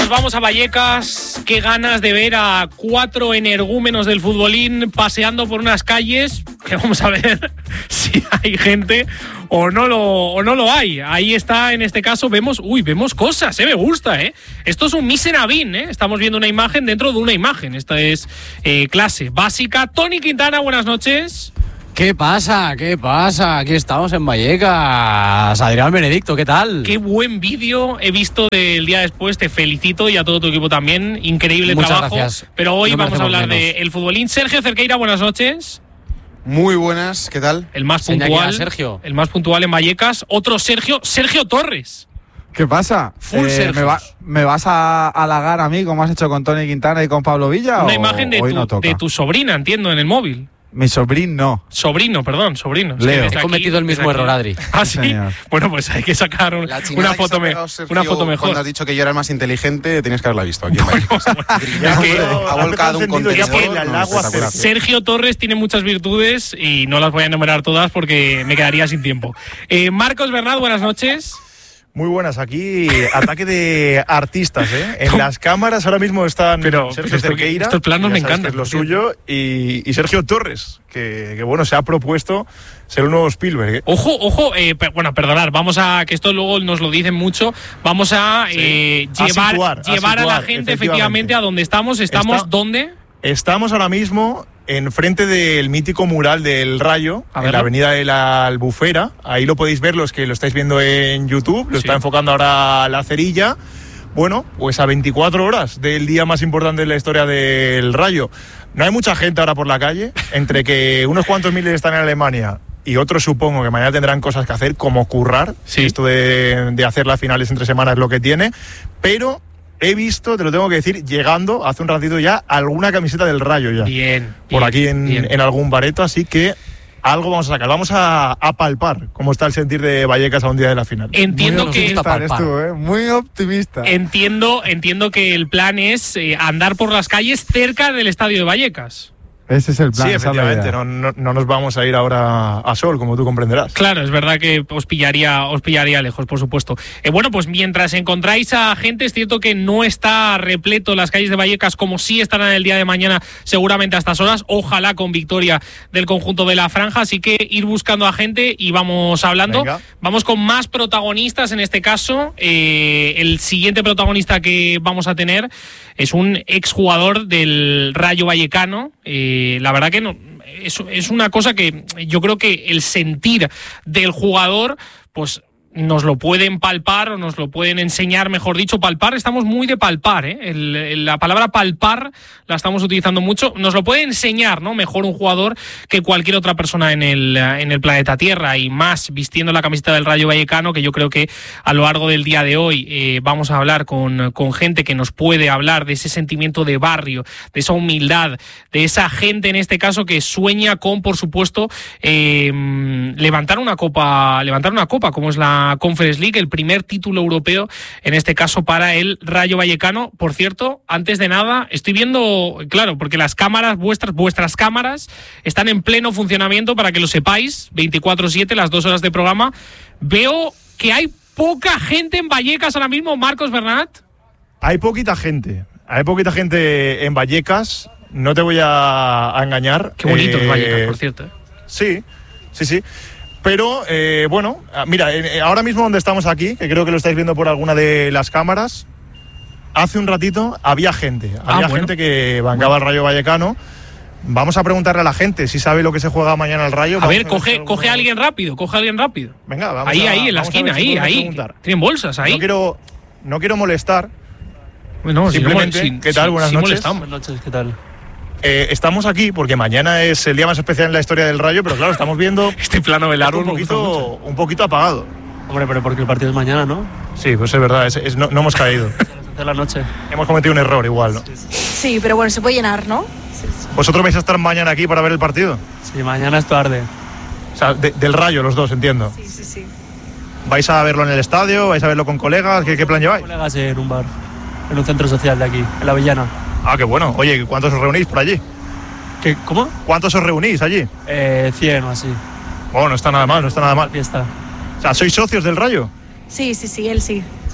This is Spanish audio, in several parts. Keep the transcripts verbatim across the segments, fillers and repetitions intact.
vamos a Vallecas. Qué ganas de ver a cuatro energúmenos del futbolín paseando por unas calles. Que vamos a ver si hay gente o no lo, o no lo hay. Ahí está, en este caso, vemos, uy, vemos cosas, eh, me gusta, eh. Esto es un Miserabin, eh. Estamos viendo una imagen dentro de una imagen. Esta es eh, clase básica. Tony Quintana, buenas noches. ¿Qué pasa? ¿Qué pasa? Aquí estamos en Vallecas. Adrián Benedicto, ¿qué tal? Qué buen vídeo he visto del día después. Te felicito y a todo tu equipo también. Increíble Muchas trabajo. Gracias. Pero hoy no vamos a hablar menos. del futbolín. Sergio Cerqueira, buenas noches. Muy buenas, ¿qué tal? El más Seña puntual. Sergio. El más puntual en Vallecas. Otro Sergio, Sergio Torres. ¿Qué pasa? Full eh, Sergios. ¿me, va, ¿Me vas a halagar a mí como has hecho con Tony Quintana y con Pablo Villa? Una o imagen de hoy tu, no toca? de tu sobrina, entiendo, en el móvil. Mi sobrino no. Sobrino, perdón, sobrino. Es que Leo. desde He aquí- cometido el mismo desde aquí- error, Adri. ¿Ah, sí? Señor. Bueno, pues hay que sacar un- La chinada una, que se foto ha me- pegado Sergio una foto mejor. Cuando has dicho que yo era el más inteligente, tenías que haberla visto aquí en Vallecas. Es que- ha volcado un Es que contenedor. no, espectacular. Sergio Torres tiene muchas virtudes y no las voy a enumerar todas porque me quedaría sin tiempo. Eh, Marcos Bernat, buenas noches. Muy buenas, aquí ataque de artistas, ¿eh? En las cámaras ahora mismo están Pero, Sergio pero esto- Cerqueira, estos planos ya me sabes encantan, que es lo por suyo, y, y Sergio Torres, que, que bueno, se ha propuesto ser un nuevo Spielberg, ¿eh? Ojo, ojo, eh, per- bueno, perdonar, vamos a, que esto luego nos lo dicen mucho, vamos a eh, A llevar, situar, a llevar a la situar, gente efectivamente. efectivamente a donde estamos. ¿Estamos Está- dónde? Estamos ahora mismo enfrente del mítico mural del Rayo, A en verlo. la avenida de la Albufera. Ahí lo podéis ver los que lo estáis viendo en YouTube, lo Sí. está enfocando ahora la cerilla. Bueno, pues a veinticuatro horas del día más importante de la historia del Rayo. No hay mucha gente ahora por la calle, entre que unos cuantos miles están en Alemania y otros supongo que mañana tendrán cosas que hacer, como currar. Sí. Esto de, de hacer las finales entre semanas es lo que tiene. Pero he visto, te lo tengo que decir, llegando hace un ratito ya alguna camiseta del Rayo ya. Bien. Por bien, aquí en, bien. en algún bareto, así que algo vamos a sacar. Vamos a, a palpar cómo está el sentir de Vallecas a un día de la final. Entiendo Muy que optimista. Eres tú, ¿eh? Muy optimista. entiendo, entiendo que el plan es eh, andar por las calles cerca del estadio de Vallecas. Ese es el plan. Sí, esa es la efectivamente, idea. no, no, no nos vamos a ir ahora a sol, como tú comprenderás. Claro, es verdad que os pillaría, os pillaría lejos, por supuesto. Eh, bueno, pues mientras encontráis a gente, es cierto que no está repleto las calles de Vallecas como sí estarán el día de mañana, seguramente a estas horas. Ojalá con victoria del conjunto de la franja. Así que ir buscando a gente y vamos hablando. Venga. Vamos con más protagonistas en este caso. Eh, el siguiente protagonista que vamos a tener es un exjugador del Rayo Vallecano. Eh, la verdad que no, es, es una cosa que yo creo que el sentir del jugador, pues nos lo pueden palpar o nos lo pueden enseñar, mejor dicho, palpar. Estamos muy de palpar, ¿eh? El, el, la palabra palpar la estamos utilizando mucho. Nos lo puede enseñar, ¿no? Mejor un jugador que cualquier otra persona en el, en el planeta Tierra, y más vistiendo la camiseta del Rayo Vallecano, que yo creo que a lo largo del día de hoy eh, vamos a hablar con, con gente que nos puede hablar de ese sentimiento de barrio, de esa humildad, de esa gente en este caso que sueña con, por supuesto, eh, levantar una copa, levantar una copa como es la Conference League, el primer título europeo en este caso para el Rayo Vallecano. Por cierto, antes de nada, estoy viendo, claro, porque las cámaras, vuestras, vuestras cámaras están en pleno funcionamiento, para que lo sepáis, veinticuatro siete, las dos horas de programa. Veo que hay poca gente en Vallecas ahora mismo, Marcos Bernat. Hay poquita gente, hay poquita gente en Vallecas, no te voy a, a engañar. Qué bonito es Eh, Vallecas, por cierto. ¿eh? Sí, sí, sí. Pero, eh, bueno, mira, eh, ahora mismo donde estamos aquí, que creo que lo estáis viendo por alguna de las cámaras, hace un ratito había gente, Ah, había bueno. gente que bancaba el Rayo Vallecano. Vamos a preguntarle a la gente si sabe lo que se juega mañana al Rayo. A Vamos ver, si coge, alguno- coge a alguien rápido, coge a alguien rápido. Venga, vamos Ahí, a- ahí, en la vamos a esquina, ver si ahí, podemos ahí. preguntar. Tienen bolsas ahí. No quiero, no quiero molestar. Bueno, Simplemente, si no mol- ¿qué tal? si- Buenas si noches. molestamos. Buenas noches, ¿qué tal? Eh, estamos aquí porque mañana es el día más especial en la historia del Rayo, pero claro, estamos viendo Este plano del árbol un me gusta mucho. poquito, un poquito apagado. Hombre, pero porque el partido es mañana, ¿no? Sí, pues es verdad, es- es- no, no hemos caído. A las once de la noche. Hemos cometido un error igual, ¿no? Sí, pero bueno, se puede llenar, ¿no? ¿Vosotros vais a estar mañana aquí para ver el partido? Sí, mañana es tarde. O sea, de- del Rayo los dos, entiendo. Sí, sí, sí. ¿Vais a verlo en el estadio? ¿Vais a verlo con colegas? ¿Qué, qué plan lleváis? Colegas en un bar, en un centro social de aquí, en la Avellana. Ah, qué bueno. Oye, ¿cuántos os reunís por allí? ¿Qué, ¿Cómo? ¿Cuántos os reunís allí? Eh, cien o así. Bueno, no está nada mal, no está nada mal. Fiesta. O sea, ¿sois socios del Rayo? Sí, sí, sí, él sí. Sí,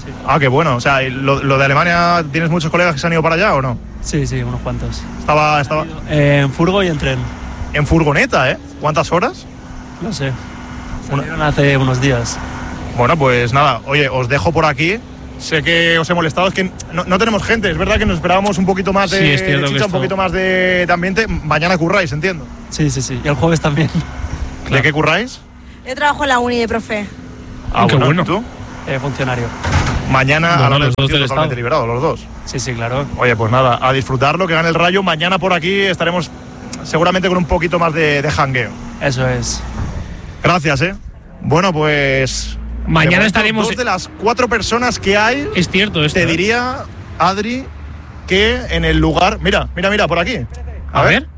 sí. Ah, qué bueno. O sea, lo, lo de Alemania, ¿tienes muchos colegas que se han ido para allá o no? Sí, sí, unos cuantos. Estaba, estaba Eh, en furgo y en tren. en furgoneta, ¿eh? ¿Cuántas horas? No sé. Una- Salieron hace unos días. Bueno, pues nada, oye, os dejo por aquí. Sé que os he molestado, es que no, no tenemos gente, es verdad que nos esperábamos un poquito más de, Sí, es cierto de que chicha, un esto- poquito más de, de ambiente. Mañana curráis, entiendo. Sí, sí, sí. Y el jueves también. ¿De qué curráis? Yo trabajo en la uni de profe. Ah, Qué bueno. ¿Tú? Eh, funcionario. Mañana Bueno, a la los dos del totalmente Estado. liberados, los dos. Sí, sí, claro. Oye, pues nada, a disfrutarlo, que gane el Rayo. Mañana por aquí estaremos seguramente con un poquito más de, de jangueo. Eso es. Gracias, ¿eh? Bueno, pues... Mañana de momento, estaremos- Dos de las cuatro personas que hay, Es cierto esto. te ¿eh? diría, Adri, que en el lugar... Mira, mira, mira, por aquí. A ver.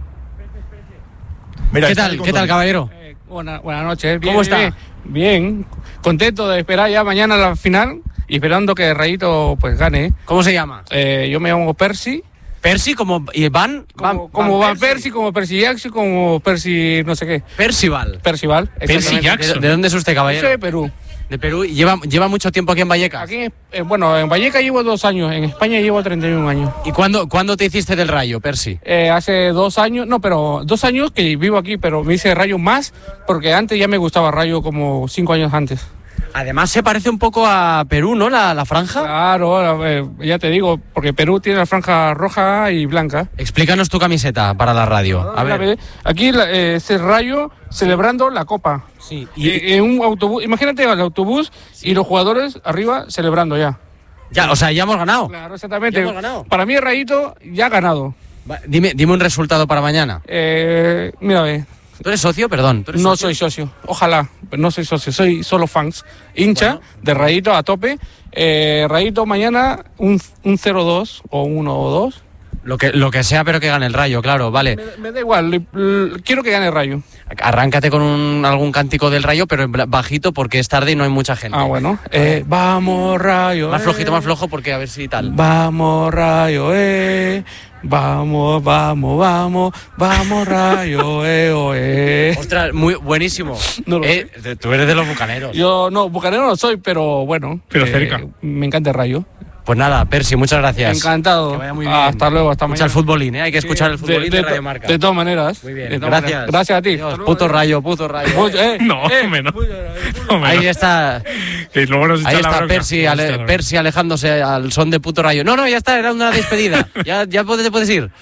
Mira, ¿Qué está tal, ahí con qué tal, Tony. caballero? Eh, buena- buenas noches. Bien, ¿Cómo está? Bien, bien. Contento de esperar ya mañana la final y esperando que Rayito pues gane. ¿Cómo se llama? Eh, yo me llamo Percy. Percy, como y Van, Como, como Van Percy, como Percy Jackson, como Percy no sé qué. Percival. Percival. Percy exactamente. Jackson. ¿De, de dónde es usted, Yo soy caballero? de Perú. De Perú. ¿Y lleva, lleva mucho tiempo aquí en Vallecas? Aquí, eh, bueno, en Vallecas llevo dos años, en España llevo treinta y un años. ¿Y cuándo, cuándo te hiciste del Rayo, Percy? Eh, hace dos años, no, pero dos años que vivo aquí, pero me hice Rayo más porque antes ya me gustaba Rayo como cinco años antes. Además se parece un poco a Perú, ¿no? La, la franja. Claro, eh, ya te digo, porque Perú tiene la franja roja y blanca. Explícanos tu camiseta para la radio. A ver. Aquí la- eh, es el Rayo celebrando la copa. Sí. Y, Y, en un autobús, imagínate el autobús y los jugadores arriba celebrando ya. ya, o sea, ya hemos ganado. Claro, exactamente. Ya hemos ganado. Para mí el Rayito ya ha ganado. Va, dime, dime un resultado para mañana. Eh, mira, ve, ¿Tú eres socio? Perdón. ¿tú eres no socio? soy socio. Ojalá, pero no soy socio. Soy solo fans. Hincha Bueno. de Rayito a tope. Eh, Rayito mañana un, un cero dos o uno dos. Lo que, lo que sea, pero que gane el Rayo, claro, vale. Me, me da igual, li- l- quiero que gane el Rayo. Arráncate con un, algún cántico del Rayo, pero en bla- bajito porque es tarde y no hay mucha gente. Ah, bueno. Eh, vamos, Rayo. Más eh. flojito, más flojo, porque a ver si tal. Vamos, Rayo, eh. Vamos, vamos, vamos. Vamos, Rayo, eh, oh, eh. Ostras, muy buenísimo. No lo Eh, tú eres de los bucaneros. Yo no, bucanero no soy, pero bueno. Pero eh, cerca. Me encanta el Rayo. Pues nada, Percy, muchas gracias. Encantado. Que vaya muy bien. Hasta luego, hasta Escucha mañana. el futbolín, ¿eh? Hay que escuchar el futbolín de, de, Radio to- Marca. de todas maneras. Muy bien, de todas gracias. maneras. Gracias a ti. Dios, Hasta luego. puto Rayo, puto Rayo. Pues, eh, No, eh, hombre, no. puto Rayo, puto Hombre, Ahí no. está, Que luego nos ahí echan la está bronca. Percy, Nos ale- echan la bronca. Percy alejándose al son de puto Rayo. No, no, ya está, era una despedida. ya ya puedes, te puedes ir.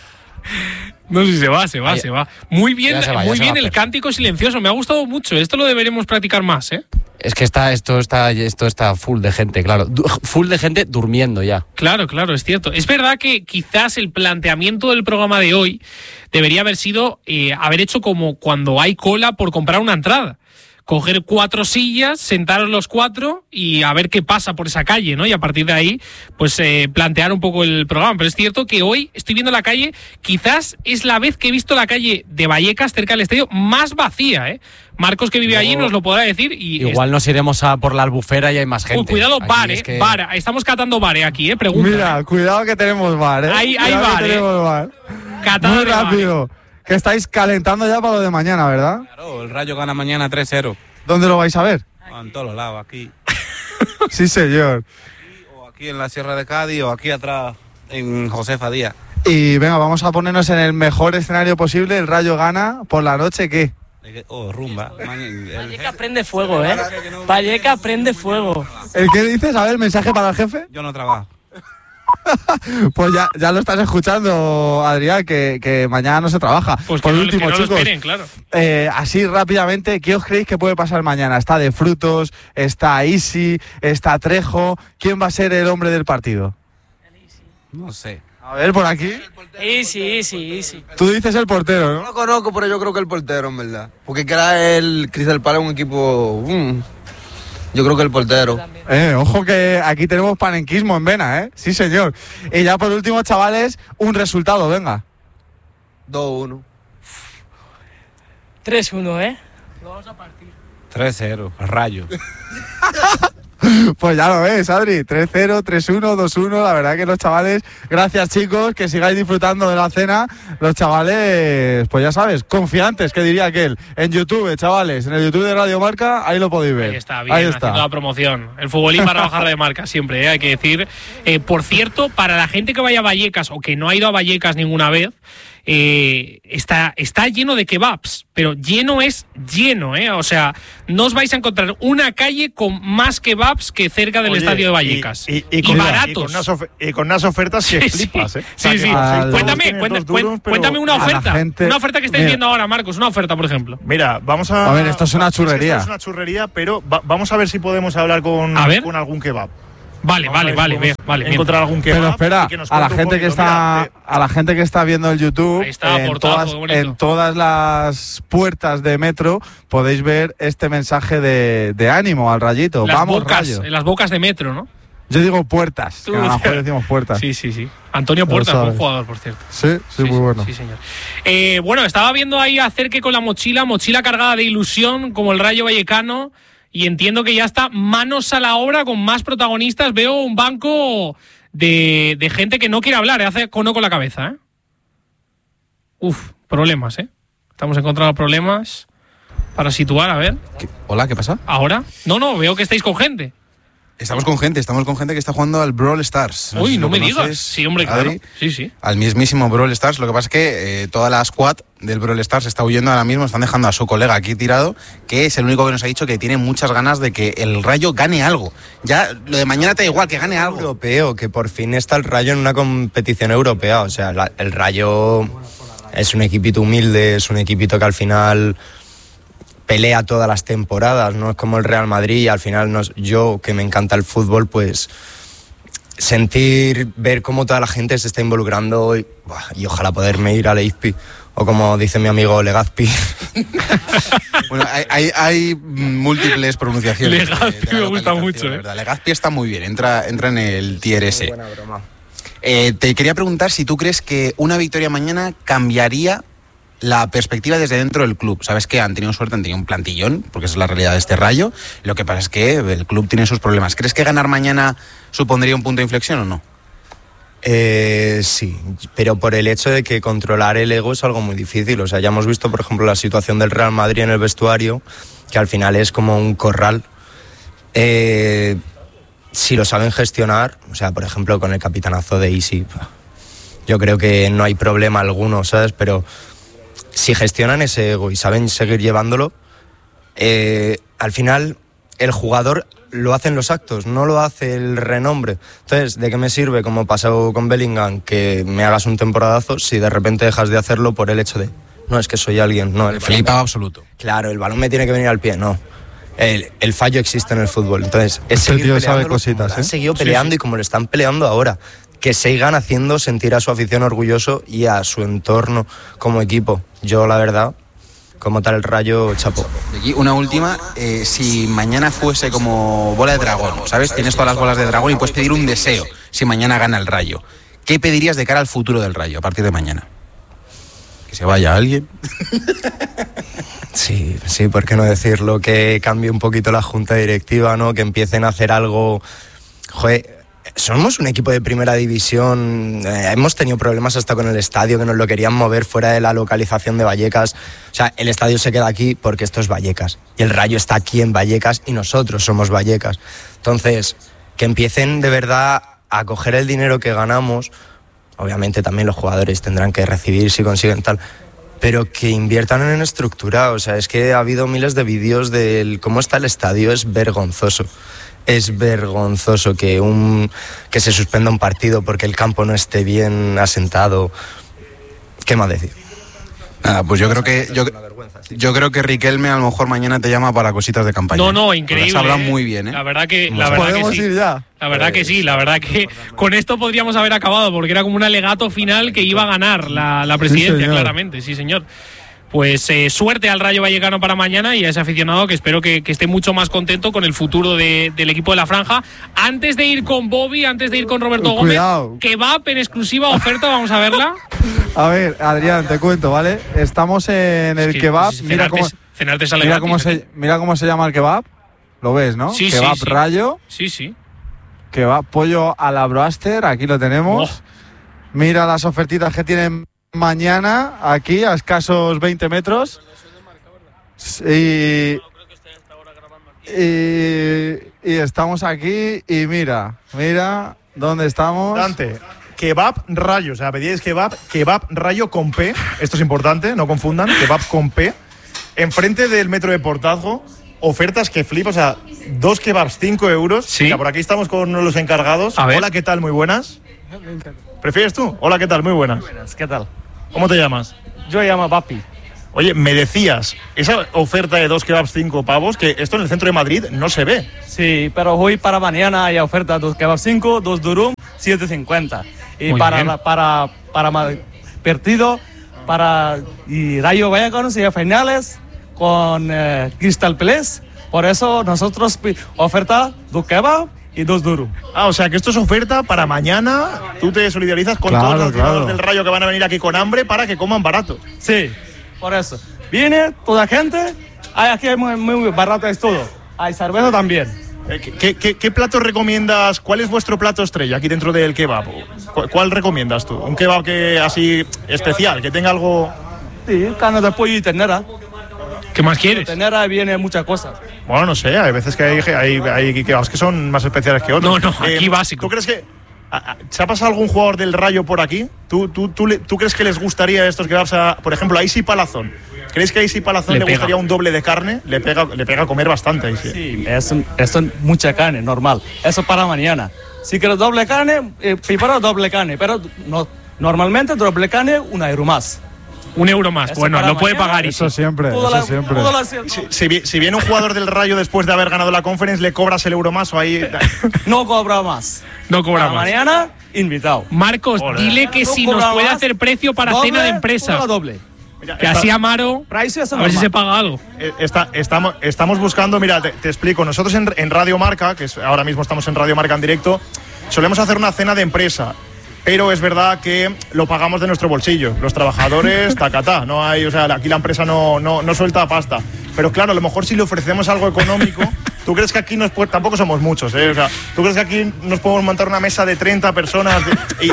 No sé si se va, se va, Ahí- se va. Muy bien, Ya se va, ya muy se bien va, el Percy. cántico silencioso. Me ha gustado mucho. Esto lo deberemos practicar más, ¿eh? Es que está, esto está, esto está full de gente, claro. Du- Full de gente durmiendo ya. Claro, claro, es cierto. Es verdad que quizás el planteamiento del programa de hoy debería haber sido eh, haber hecho como cuando hay cola por comprar una entrada. Coger cuatro sillas, sentaros los cuatro y a ver qué pasa por esa calle, ¿no? Y a partir de ahí, pues eh, plantear un poco el programa. Pero es cierto que hoy estoy viendo la calle, quizás es la vez que he visto la calle de Vallecas, cerca del estadio, más vacía, ¿eh? Marcos, que vive Luego, allí, nos lo podrá decir. Y Igual nos iremos a por la Albufera y hay más gente. Uy, cuidado, Aquí bar, es eh, que- bar. Estamos catando bar, eh, aquí, eh, pregunta. Mira, cuidado que tenemos bar, ¿eh? Hay- hay Cuidado que bar, ¿eh? tenemos bar. Catada Muy de bar, rápido. Que estáis calentando ya para lo de mañana, ¿verdad? Claro, el Rayo gana mañana tres cero. ¿Dónde lo vais a ver? En todos los lados, aquí. Sí, señor. O aquí en la Sierra de Cádiz o aquí atrás en Josefa Díaz. Y venga, vamos a ponernos en el mejor escenario posible. El Rayo gana por la noche, ¿qué? Oh, rumba. Vallecas prende fuego, ¿eh? Vallecas prende fuego. ¿El qué dices? A ver, mensaje para el jefe. Yo no trabajo. Pues ya, ya lo estás escuchando, Adrián, que, que mañana no se trabaja. Pues por que no- último, que no lo chicos, esperen, claro. eh, así rápidamente, ¿qué os creéis que puede pasar mañana? Está De Frutos, está Isi, está Trejo. ¿Quién va a ser el hombre del partido? No sé. A ver, por aquí. Sí, sí, sí, sí. Tú dices el portero, No ¿no? lo conozco, pero yo creo que el portero, en verdad. Porque era el Crystal Palace un equipo... mm, yo creo que el portero. Eh, ojo que aquí tenemos panenquismo en vena, ¿eh? Sí, señor. Y ya por último, chavales, un resultado, venga. dos uno. tres uno, ¿eh? tres cero, el Rayo. Pues ya lo ves, Adri, tres cero, tres uno, dos uno, la verdad que los chavales, gracias chicos, que sigáis disfrutando de la cena, los chavales, pues ya sabes, confiantes, que diría aquel, en YouTube, chavales, en el YouTube de Radio Marca, ahí lo podéis ver. Ahí está, bien, ahí está. haciendo la promoción. El futbolín para bajar de marca siempre, ¿eh? Hay que decir. Eh, por cierto, para la gente que vaya a Vallecas o que no ha ido a Vallecas ninguna vez, Eh, está, está lleno de kebabs, pero lleno es lleno, ¿eh? O sea, no os vais a encontrar una calle con más kebabs que cerca del Oye, estadio de Vallecas. Y, y, y, y con, baratos. Y con, unas of- y con unas ofertas que Sí, flipas, ¿eh? Sí, O sea, sí. que al- Cuéntame, cuéntame, duros, pero cuéntame una a la oferta. gente- Una oferta que estáis Mira. viendo ahora, Marcos. Una oferta, por ejemplo. Mira, vamos a. A ver, esto es una va- churrería. Esto es una churrería, pero va- vamos a ver si podemos hablar con, A ver. con algún kebab. Vale, Vamos a vale, ver si vale, podemos bien, vale. bien. Encontrar algún kebab. Pero espera, y que nos a la cuente un gente que poquito. está Mira, a la gente que está viendo el YouTube, Ahí está, en, portazo, todas, qué bonito. en todas las puertas de metro podéis ver este mensaje de, de ánimo al Rayito. Las Vamos, bocas, Rayo. en las bocas de metro, ¿no? Yo digo puertas, Tú, que a lo mejor tío. decimos puertas. Sí, sí, sí. Antonio Lo Puertas, sabes. buen jugador, por cierto. Sí, sí, muy bueno. Sí, señor. Eh, bueno, estaba viendo ahí acerque con la mochila, mochila cargada de ilusión, como el Rayo Vallecano, y entiendo que ya está manos a la obra con más protagonistas. Veo un banco de, de gente que no quiere hablar, ¿eh? Hace cono con la cabeza, ¿eh? Uf, problemas, ¿eh? Estamos encontrando problemas para situar, a ver. ¿Qué? Hola, ¿qué pasa? ¿Ahora? No, no, veo que estáis con gente. Estamos con gente, estamos con gente que está jugando al Brawl Stars. Uy, sé no si me lo digas. conoces, Sí, hombre, claro. Adri. Sí, sí. Al mismísimo Brawl Stars. Lo que pasa es que eh, toda la squad del Brawl Stars está huyendo ahora mismo, están dejando a su colega aquí tirado, que es el único que nos ha dicho que tiene muchas ganas de que el Rayo gane algo. Ya lo de mañana te da igual, que gane algo. Europeo, que por fin está el Rayo en una competición europea. O sea, la- el Rayo es un equipito humilde, es un equipito que al final pelea todas las temporadas, no es como el Real Madrid, y al final nos, yo, que me encanta el fútbol, pues sentir, ver cómo toda la gente se está involucrando y, buah, y ojalá poderme ir a Leipzig, o como dice mi amigo Legazpi. Bueno, hay, hay, hay múltiples pronunciaciones. de- Legazpi de la me gusta localización, mucho, la ¿eh? verdad. Legazpi está muy bien, entra, entra en el tier S. Eh, te quería preguntar si tú crees que una victoria mañana cambiaría la perspectiva desde dentro del club. Sabes que han tenido suerte, han tenido un plantillón, porque esa es la realidad de este Rayo. Lo que pasa es que el club tiene sus problemas. ¿Crees que ganar mañana supondría un punto de inflexión o no? Eh, sí, pero por el hecho de que controlar el ego es algo muy difícil. O sea, ya hemos visto, por ejemplo, la situación del Real Madrid en el vestuario, que al final es como un corral. Eh, si lo saben gestionar, o sea, por ejemplo, con el capitanazo de Isi, yo creo que no hay problema alguno, ¿sabes? Pero si gestionan ese ego y saben seguir llevándolo, eh, al final el jugador lo hace en los actos, no lo hace el renombre. Entonces, ¿de qué me sirve, como pasó con Bellingham, que me hagas un temporadazo si de repente dejas de hacerlo por el hecho de, no, es que soy alguien, no, el Flipado absoluto. Claro, el balón me tiene que venir al pie, no. El, el fallo existe en el fútbol, entonces es Este seguir tío sabe peleándolo cositas, como lo han ¿eh? seguido Sí, peleando sí. y como lo están peleando ahora. Que sigan haciendo sentir a su afición orgulloso y a su entorno como equipo. Yo, la verdad, como tal el Rayo, chapo. Y aquí una última, eh, si mañana fuese como bola de dragón, ¿sabes? Tienes todas las bolas de dragón y puedes pedir un deseo si mañana gana el Rayo. ¿Qué pedirías de cara al futuro del Rayo a partir de mañana? ¿Que se vaya alguien? Sí, sí, ¿por qué no decirlo? Que cambie un poquito la junta directiva, ¿no? Que empiecen a hacer algo... Joder, somos un equipo de primera división, eh, hemos tenido problemas hasta con el estadio, que nos lo querían mover fuera de la localización de Vallecas. O sea, el estadio se queda aquí porque esto es Vallecas. Y el Rayo está aquí en Vallecas y nosotros somos Vallecas. Entonces, que empiecen de verdad a coger el dinero que ganamos. Obviamente también los jugadores tendrán que recibir si consiguen tal... pero que inviertan en estructura. O sea, es que ha habido miles de vídeos de cómo está el estadio, es vergonzoso. Es vergonzoso que, un, que se suspenda un partido porque el campo no esté bien asentado. ¿Qué más decir? Nada, pues yo creo que yo, yo creo que Riquelme a lo mejor mañana te llama para cositas de campaña. No, no, Porque increíble. se habla ¿eh? muy bien, ¿eh? La verdad que, Nos la verdad que ¿Podemos sí. ir ya? La verdad que sí, la verdad que con esto podríamos haber acabado, porque era como un alegato final que iba a ganar la, la presidencia, señor. claramente, sí señor. Pues eh, suerte al Rayo Vallecano para mañana y a ese aficionado que espero que, que esté mucho más contento con el futuro de, del equipo de la franja. Antes de ir con Bobby, antes de ir con Roberto Cuidado. Gómez, kebab en exclusiva oferta, vamos a verla. A ver, Adrián, te cuento, ¿vale? Estamos en el Es que, kebab. pues, Mira cenarte- cómo, cenarte sale mira, gratis cómo aquí. se, mira cómo se llama el kebab. lo ves, ¿no? Sí, Kebab sí, sí. Rayo. Sí, sí. Kebab pollo a la broaster, aquí lo tenemos. Oh. Mira las ofertitas que tienen mañana, aquí a escasos veinte metros. Y, y, y estamos aquí y mira, mira dónde estamos. Dante, Kebab Rayo, o sea, pedíais kebab, Kebab Rayo con P, esto es importante, no confundan, Kebab con P, enfrente del metro de Portazgo, ofertas que flipas, o sea, dos kebabs, cinco euros. Sí. Mira, por aquí estamos con uno de los encargados. A ver. Hola, ¿qué tal? Muy buenas. ¿Prefieres tú? Hola, ¿qué tal? Muy buenas. Buenas, ¿qué tal? ¿Cómo te llamas? Yo llamo Papi. Oye, me decías, esa oferta de dos kebabs, cinco pavos, que esto en el centro de Madrid no se ve. Sí, pero hoy para mañana hay oferta dos kebab cinco, dos durum, siete cincuenta. Y Muy para, bien. la- para, para, ma- partido, para y Rayo Vallecano y finales con eh, Crystal Palace. Por eso nosotros pi- oferta dos kebab y dos durum. Ah, o sea, que esto es oferta para mañana. Tú te solidarizas con Claro, todos los aficionados claro. del Rayo que van a venir aquí con hambre para que coman barato. Sí, por eso. Viene toda la gente, hay aquí hay muy, muy barato es todo. Hay cerveza también. Eh, ¿Qué, qué, qué plato recomiendas? ¿Cuál es vuestro plato estrella aquí dentro del kebab? ¿Cuál, cuál recomiendas tú? ¿Un kebab que así especial, que tenga algo...? Sí, carne de pollo y ternera. ¿Qué más quieres? Ternera viene muchas cosas. Bueno, no sé, hay veces que hay, hay, hay kebabs que son más especiales que otros. No, no, aquí básico. ¿Tú crees que a- a- se ha pasado algún jugador del Rayo por aquí? ¿Tú, tú, tú, le- tú crees que les gustaría estos kebabs a, por ejemplo, a Isi Palazón? ¿Crees que a Isi Palazón Le le, pega. gustaría un doble de carne? Le pega, le pega comer bastante a Isi. Sí, es, es mucha carne, normal. Eso para mañana. Si quieres doble carne, eh, prepara doble carne, pero no, normalmente doble carne, un euro más. Un euro más. Eso Bueno, para lo puede mañana. pagar Eso Isi. siempre, Toda eso la- siempre. toda la- Si, si vi- si viene un jugador del Rayo después de haber ganado la Conference, ¿le cobras el euro más o ahí...? No cobra más. No cobra Para más. mañana, invitado. Marcos, Ole. dile que No si cobra nos puede más, hacer precio para doble, cena de empresa. toda doble. Mira, Que está- así Amaro, Precio es a ver si normal. se paga algo. Eh, está- estamos, estamos buscando, mira, te, te explico. Nosotros en, en Radio Marca, que es, ahora mismo estamos en Radio Marca en directo, solemos hacer una cena de empresa. Pero es verdad que lo pagamos de nuestro bolsillo. Los trabajadores, tacatá. No hay, o sea, aquí la empresa no, no, no suelta pasta. Pero claro, a lo mejor si le ofrecemos algo económico, ¿tú crees que aquí nos puede, tampoco somos muchos, ¿eh? O sea, ¿tú crees que aquí nos podemos montar una mesa de treinta personas? de- y-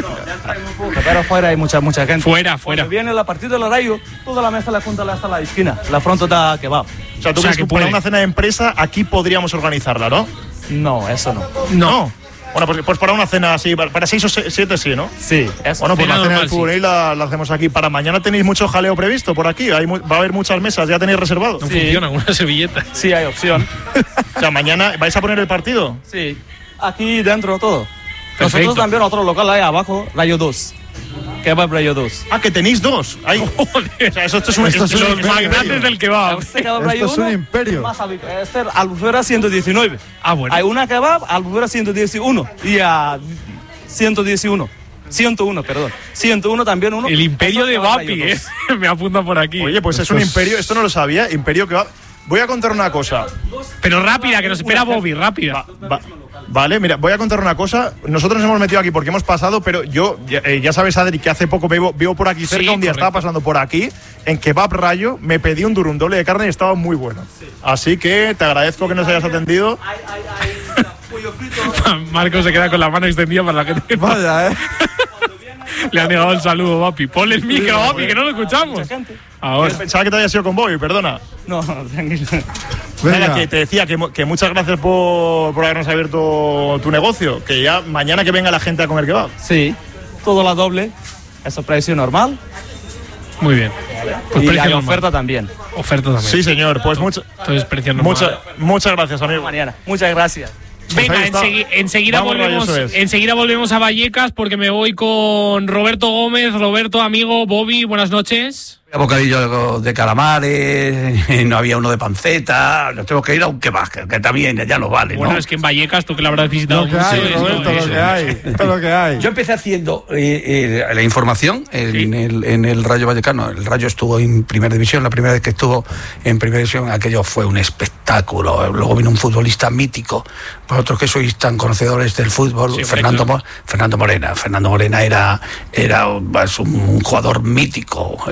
Pero fuera hay mucha, mucha gente. Fuera, fuera. Cuando viene la partida del Rayo, toda la mesa la junta hasta la esquina. La fronto da kebab. o sea, ¿tú O sea, crees que que para puede. una cena de empresa aquí podríamos organizarla, no? No, eso no. No. Bueno, pues, pues para una cena así, para para seis o se- siete sí, ¿no? Sí, eso. Bueno, pues Cena la cena normal, del fútbol la, la hacemos aquí. Para mañana tenéis mucho jaleo previsto por aquí. Hay mu- va a haber muchas mesas, ya tenéis reservado. No Sí. funciona, una servilleta. Sí, hay opción. O sea, mañana vais a poner el partido. Sí. Aquí dentro todo. Perfecto. Nosotros también otro local ahí abajo, Rayo dos. Kebab Rayo dos. Ah, que tenéis dos. Ahí. O sea, eso, esto es un, Esto esto es es un un Los imperio. magnates del kebab. Este kebab Esto Rayo es un uno, imperio. Más habitual. Este es Albufera ciento diecinueve. Ah, bueno. Hay una kebab, Albufera ciento diecinuno. Y a ciento dieciuno. ciento uno, perdón. ciento uno también uno. El imperio Eso de kebab Vapi, Rayo ¿eh? dos. Me apunta por aquí. Oye, pues es un imperio. Esto no lo sabía. Imperio que va. Voy a contar una cosa. Pero rápida, que nos espera Bobby, rápida. Va- vale, mira, voy a contar una cosa. Nosotros nos hemos metido aquí porque hemos pasado, pero yo, ya, eh, ya sabes, Adri, que hace poco vivo, vivo por aquí cerca. Sí, un día correcto. estaba pasando por aquí, en Kebab Rayo, me pedí un durum doble de carne y estaba muy bueno. Así que te agradezco que nos hayas atendido. Marcos se queda con la mano extendida para la gente. Vaya, ¿eh? Le ha negado el saludo, Vapi. Ponle el micro, Vapi, que no lo escuchamos. Mucha gente. Ahora. Pensaba que te había sido con Bobby, perdona. No, no, tranquilo. Venga, Venga. que te decía que, mu- que muchas gracias por, por habernos abierto tu negocio. Que ya mañana que venga la gente a comer kebab. Sí, todo la doble. Eso precio normal. Muy bien. Pues y precio hay normal. oferta también. Oferta también. Sí, señor. Pues mucho- Entonces, precio normal. mucha- muchas gracias, amigo. Mañana. Muchas gracias. Venga, ahí está. ensegui- enseguida, Vamos, Rayo, volvemos, eso es. enseguida volvemos a Vallecas porque me voy con Roberto Gómez. Roberto, amigo, Bobby, buenas noches. Había bocadillo de calamares, no había uno de panceta, nos tenemos que ir a un kebab, que, que también ya nos vale, Bueno, ¿no? es que en Vallecas, tú que la habrás visitado Lo que mucho. hay, esto Roberto, es- lo que hay. Esto es lo que hay. Yo empecé haciendo eh, eh, la información en, el, en el Rayo Vallecano. El Rayo estuvo en primera división, la primera vez que estuvo en primera división, aquello fue un espectáculo. Luego vino un futbolista mítico, vosotros que sois tan conocedores del fútbol, Sí, Fernando, claro. Mo- Fernando Morena. Fernando Morena era, era pues, un jugador mítico, eh, uruguayo.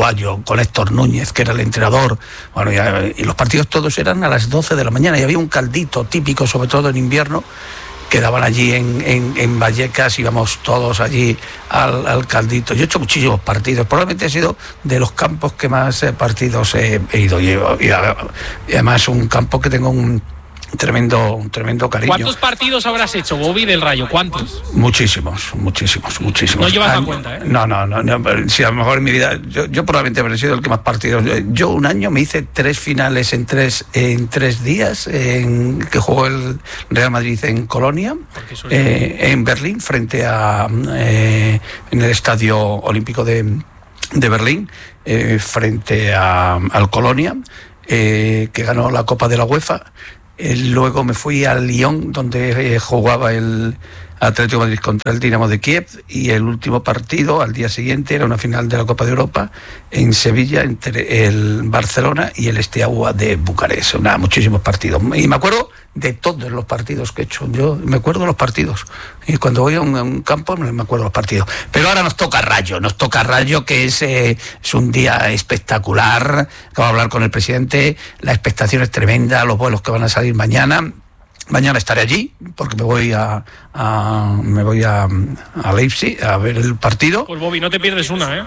uruguayo, con Héctor Núñez, que era el entrenador. Bueno, y, y los partidos todos eran a las doce de la mañana y había un caldito típico, sobre todo en invierno, que daban allí en, en, en Vallecas, íbamos todos allí al, al caldito. Yo he hecho muchísimos partidos, probablemente he sido de los campos que más eh, partidos he, he ido, y, y, y además un campo que tengo un tremendo, un tremendo cariño. ¿Cuántos partidos habrás hecho, Bobby, del Rayo? ¿Cuántos? Muchísimos, muchísimos, muchísimos. No llevas ah, la cuenta, ¿eh? No, no, no, no. Sí, a lo mejor en mi vida, yo, yo probablemente habré sido el que más partidos. Yo un año me hice tres finales en tres, en tres días, en, que jugó el Real Madrid en Colonia, eh, en Berlín, frente a, eh, en el Estadio Olímpico de, de Berlín, eh, frente a, al Colonia, eh, que ganó la Copa de la UEFA. Eh, luego me fui a Lyon, donde eh, jugaba el Atlético de Madrid contra el Dinamo de Kiev, y el último partido al día siguiente era una final de la Copa de Europa en Sevilla entre el Barcelona y el Steaua de Bucarest. Nada, muchísimos partidos. Y me acuerdo de todos los partidos que he hecho. Yo me acuerdo de los partidos. Y cuando voy a un, a un campo me acuerdo de los partidos. Pero ahora nos toca Rayo, nos toca Rayo, que es, eh, es un día espectacular. Acabo de hablar con el presidente, la expectación es tremenda, los vuelos que van a salir mañana. Mañana estaré allí porque me voy a, a me voy a, a Leipzig a ver el partido. Pues Bobby, no te pierdes una, ¿eh?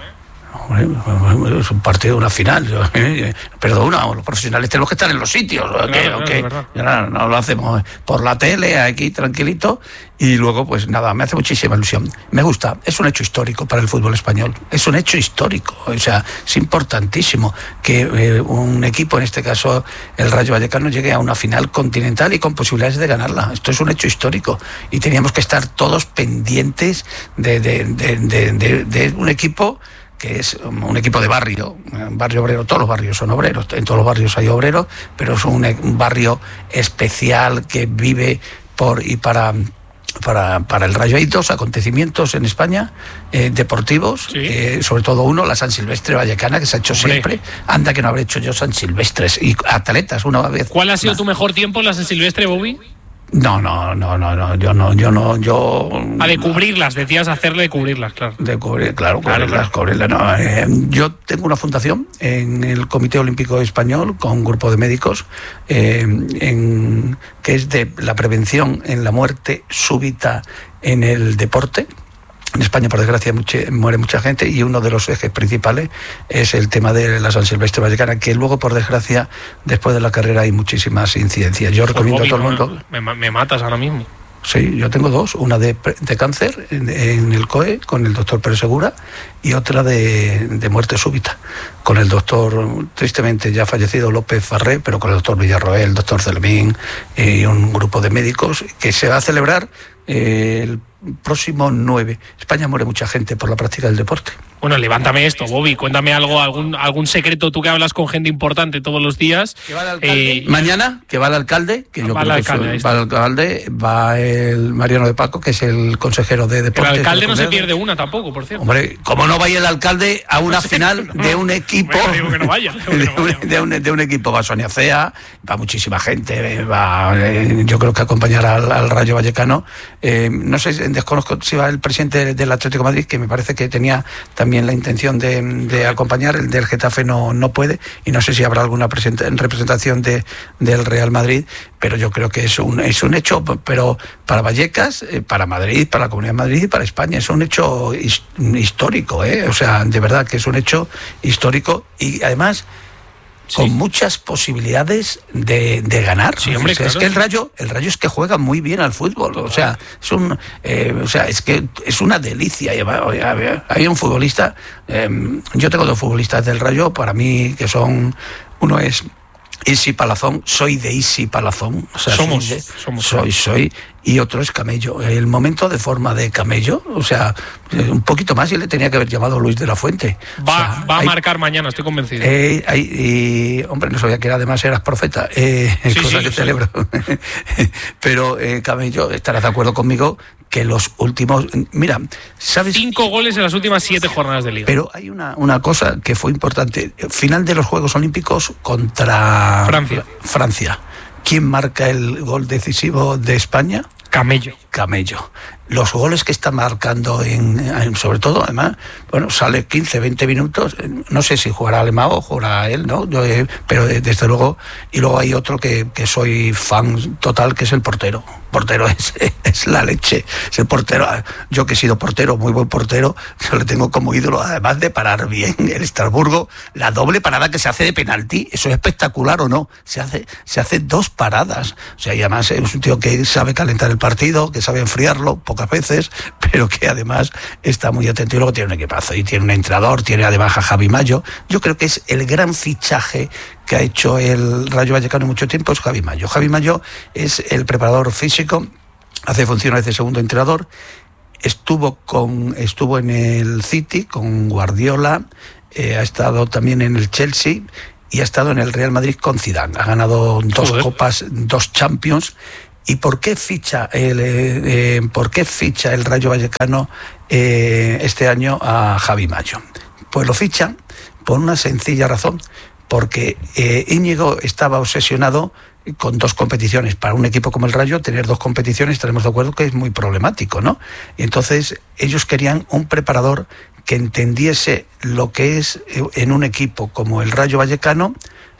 Hombre, es un partido, una final. Perdona, los profesionales tenemos que estar en los sitios. Claro, ¿okay? claro, Okay. No, no lo hacemos por la tele, aquí tranquilito. Y luego, pues nada, me hace muchísima ilusión. Me gusta, es un hecho histórico para el fútbol español. Es un hecho histórico. O sea, es importantísimo que eh, un equipo, en este caso el Rayo Vallecano, llegue a una final continental y con posibilidades de ganarla. Esto es un hecho histórico. Y teníamos que estar todos pendientes de, de, de, de, de, de un equipo que es un equipo de barrio, un barrio obrero. Todos los barrios son obreros, en todos los barrios hay obreros, pero es un, un barrio especial que vive por y para... Para, para el Rayo hay dos acontecimientos en España eh, deportivos, sí. eh, sobre todo uno, la San Silvestre Vallecana, que se ha hecho Hombre. siempre. Anda que no habré hecho yo San Silvestres y atletas una vez. ¿Cuál ha sido más. tu mejor tiempo en la San Silvestre, Bobby? No, no, no, no, no, yo no, yo no, yo... A de cubrirlas, decías hacerle de cubrirlas, claro. De cubrir, claro, claro, cubrirlas, claro. cubrirlas, no. Eh, yo tengo una fundación en el Comité Olímpico Español con un grupo de médicos eh, en, que es de la prevención en la muerte súbita en el deporte. En España, por desgracia, mucha, muere mucha gente y uno de los ejes principales es el tema de la San Silvestre Vallecana, que luego, por desgracia, después de la carrera hay muchísimas incidencias. Yo recomiendo Bobby, a todo el no, mundo... Me, me matas ahora mismo. Sí, yo tengo dos, una de, de cáncer en, en el C O E con el doctor Pérez Segura y otra de, de muerte súbita con el doctor, tristemente ya fallecido, López Farré, pero con el doctor Villarroel, el doctor Celemín y un grupo de médicos que se va a celebrar eh, el próximo nueve. España muere mucha gente por la práctica del deporte. Bueno, levántame esto, Bobby, cuéntame algo, algún algún secreto, tú que hablas con gente importante todos los días. ¿Que va el alcalde? Eh, Mañana, que va el alcalde, que yo va creo el que alcalde, es, va el alcalde, va el Mariano de Paco, que es el consejero de deportes. El alcalde no se pierde una tampoco, por cierto. Hombre, ¿cómo no vaya el alcalde a una final de un equipo? Bueno, digo que no vaya. Digo que no vaya. De, un, de, un, de un equipo, va Sonia Cea, va muchísima gente, va, eh, yo creo que acompañará al, al Rayo Vallecano. Eh, no sé, desconozco si va el presidente del Atlético de Madrid, que me parece que tenía también la intención de, de acompañar. El del Getafe no, no puede, y no sé si habrá alguna representación de, del Real Madrid, pero yo creo que es un, es un hecho, pero para Vallecas, para Madrid, para la Comunidad de Madrid y para España es un hecho histórico, ¿eh? O sea, de verdad que es un hecho histórico y además... Sí. Con muchas posibilidades de, de ganar. Sí, hombre, o sea, claro. Es que el Rayo, el Rayo es que juega muy bien al fútbol. O sea, es un, eh, o sea, es que es una delicia. Hay un futbolista. Eh, yo tengo dos futbolistas del Rayo para mí que son, uno es Isi Palazón, soy de Isi Palazón. O sea, somos, soy, de, somos. Soy, soy. Y otro es Camello. El momento de forma de Camello, o sea, un poquito más y le tenía que haber llamado Luis de la Fuente. Va, o sea, va hay, a marcar mañana, estoy convencido. Eh, hay, y, hombre, no sabía que además eras profeta, eh, sí, cosa sí, que celebro. Pero eh, Camello, estarás de acuerdo conmigo que los últimos... Mira, ¿sabes? Cinco goles en las últimas siete jornadas de Liga. Pero hay una, una cosa que fue importante. Final de los Juegos Olímpicos contra Francia. Francia. ¿Quién marca el gol decisivo de España? Camello. camello. Los goles que está marcando, en, en sobre todo, además, bueno, sale quince, veinte minutos, no sé si jugará Alemão o jugará él, ¿no? Yo, eh, pero eh, desde luego, y luego hay otro que, que soy fan total, que es el portero. Portero es, es la leche, es el portero. Yo que he sido portero, muy buen portero, yo le tengo como ídolo, además de parar bien el Estrasburgo, la doble parada que se hace de penalti, eso es espectacular, ¿o no? Se hace, se hace dos paradas, o sea, y además es un tío que sabe calentar el partido, que sabe enfriarlo, pocas veces, pero que además está muy atento, y luego tiene un equipazo, y tiene un entrenador, tiene además a Javi Mayo. Yo creo que es el gran fichaje que ha hecho el Rayo Vallecano en mucho tiempo, es Javi Mayo. Javi Mayo es el preparador físico, hace funciones de segundo entrenador, estuvo con estuvo en el City con Guardiola, eh, ha estado también en el Chelsea y ha estado en el Real Madrid con Zidane. Ha ganado dos Joder. copas, dos Champions. ¿Y por qué ficha el eh, eh, por qué ficha el Rayo Vallecano eh, este año a Javi Mayo? Pues lo ficha por una sencilla razón, porque eh, Íñigo estaba obsesionado con dos competiciones. Para un equipo como el Rayo, tener dos competiciones, estaremos de acuerdo que es muy problemático, ¿no? Y entonces ellos querían un preparador que entendiese lo que es en un equipo como el Rayo Vallecano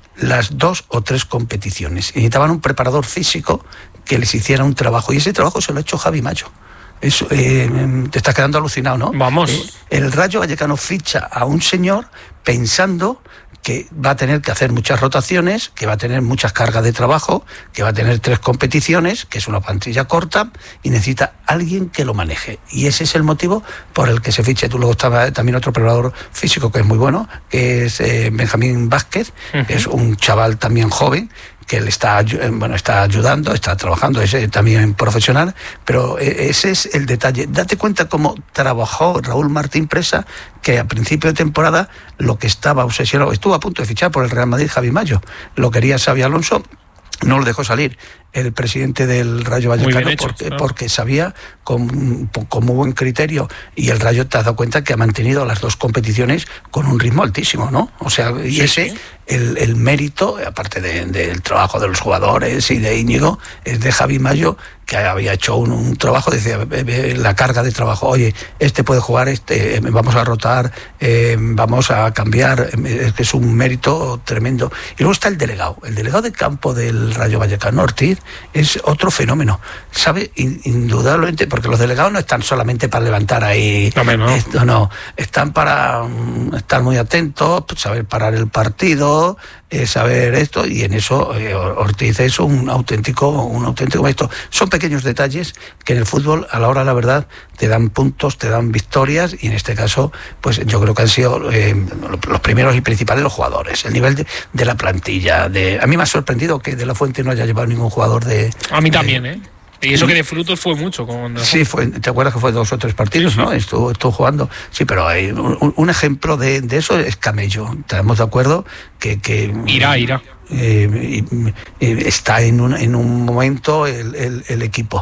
las dos o tres competiciones. Y necesitaban un preparador físico que les hiciera un trabajo, y ese trabajo se lo ha hecho Javi Mayo. Eso, eh, te estás quedando alucinado, ¿no? Vamos. Eh, el Rayo Vallecano ficha a un señor pensando que va a tener que hacer muchas rotaciones, que va a tener muchas cargas de trabajo, que va a tener tres competiciones, que es una plantilla corta, y necesita alguien que lo maneje. Y ese es el motivo por el que se ficha. Tú luego estaba también otro preparador físico que es muy bueno, que es eh, Benjamín Vázquez, uh-huh. que es un chaval también joven, que le está, bueno, está ayudando, está trabajando, es también profesional, pero ese es el detalle. Date cuenta cómo trabajó Raúl Martín Presa, que a principio de temporada lo que estaba obsesionado, estuvo a punto de fichar por el Real Madrid Javi Mayo, lo quería Xabi Alonso, no lo dejó salir el presidente del Rayo Vallecano hecho, porque, claro. porque sabía con, con muy buen criterio, y el Rayo te has dado cuenta que ha mantenido las dos competiciones con un ritmo altísimo, ¿no? O sea, y sí, ese, sí. El, el mérito, aparte de, del trabajo de los jugadores y de Íñigo, es de Javi Mayo, que había hecho un, un trabajo, decía, la carga de trabajo, oye, este puede jugar, este vamos a rotar, eh, vamos a cambiar, es que es un mérito tremendo. Y luego está el delegado, el delegado de campo del Rayo Vallecano, Ortiz, es otro fenómeno, sabe indudablemente, porque los delegados no están solamente para levantar ahí no, no. esto, no, están para um, estar muy atentos, saber parar el partido, eh, saber esto, y en eso eh, Ortiz es un auténtico un auténtico maestro. Son pequeños detalles que en el fútbol, a la hora de la verdad, te dan puntos, te dan victorias, y en este caso, pues yo creo que han sido eh, los primeros y principales los jugadores, el nivel de, de la plantilla. De, a mí me ha sorprendido que De la Fuente no haya llevado ningún jugador de... A mí también, ¿eh? Y eso que de frutos fue mucho. Cuando... Sí, fue, ¿te acuerdas que fue dos o tres partidos, sí, sí. no? Estuvo, estuvo jugando. Sí, pero hay un, un ejemplo de, de eso es Camello. ¿Estamos de acuerdo? Que, que irá, irá. Eh, eh, está en un, en un momento el, el, el equipo.